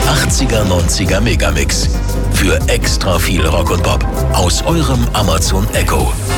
80er, 90er Megamix. Für extra viel Rock und Pop. Aus eurem Amazon Echo.